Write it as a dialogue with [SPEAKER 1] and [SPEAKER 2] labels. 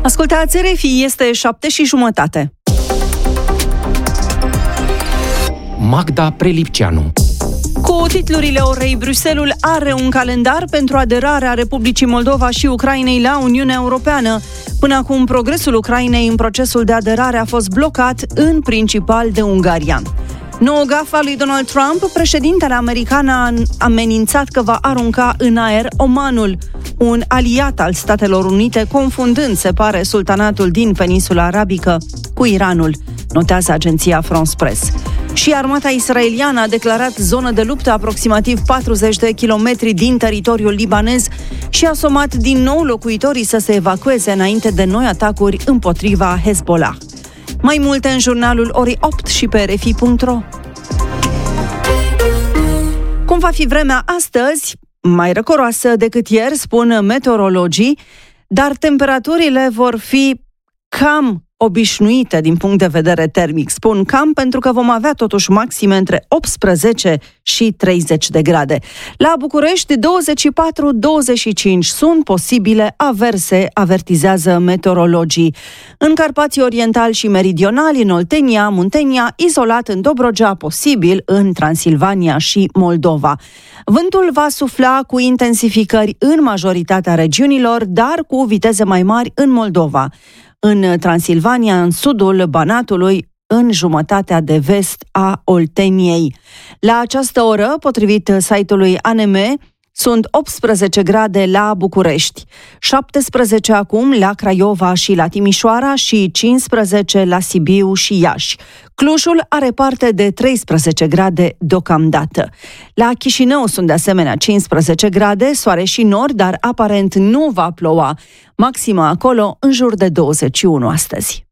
[SPEAKER 1] Ascultați RFI, este 7:30.
[SPEAKER 2] Magda Prelipceanu.
[SPEAKER 1] Cu titlurile orei, Bruxelles are un calendar pentru aderarea Republicii Moldova și Ucrainei la Uniunea Europeană. Până acum, progresul Ucrainei în procesul de aderare a fost blocat în principal de Ungaria. Nouă gafă a lui Donald Trump, președintele american a amenințat că va arunca în aer Omanul, un aliat al Statelor Unite, confundând, se pare, sultanatul din peninsula arabică cu Iranul, notează agenția France Press. Și armata israeliană a declarat zonă de luptă aproximativ 40 de kilometri din teritoriul libanez și a somat din nou locuitorii să se evacueze înainte de noi atacuri împotriva Hezbollah. Mai multe în jurnalul orei 8 și pe rfi.ro. Cum va fi vremea astăzi? Mai răcoroasă decât ieri, spun meteorologii, dar temperaturile vor fi cam obișnuite din punct de vedere termic. Spun cam pentru că vom avea totuși maxime între 18 și 30 de grade. La București 24-25 sunt posibile averse, avertizează meteorologii. În Carpații Orientali și Meridionali, în Oltenia, Muntenia, izolat în Dobrogea, posibil în Transilvania și Moldova. Vântul va sufla cu intensificări în majoritatea regiunilor, dar cu viteze mai mari în Moldova. În Transilvania, în sudul Banatului, în jumătatea de vest a Olteniei. La această oră, potrivit site-ului ANM, sunt 18 grade la București, 17 acum la Craiova și la Timișoara și 15 la Sibiu și Iași. Clujul are parte de 13 grade deocamdată. La Chișinău sunt de asemenea 15 grade, soare și nori, dar aparent nu va ploua. Maxima acolo în jur de 21 astăzi.